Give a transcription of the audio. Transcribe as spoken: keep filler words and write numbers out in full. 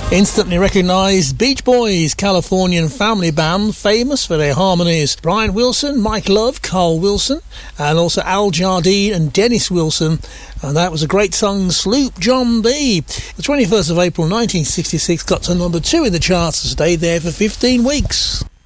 Instantly recognised Beach Boys, Californian family band, famous for their harmonies. Brian Wilson, Mike Love, Carl Wilson, and also Al Jardine and Dennis Wilson. And that was a great song, Sloop John B. The twenty-first of April nineteen sixty-six got to number two in the charts and stayed there for fifteen weeks.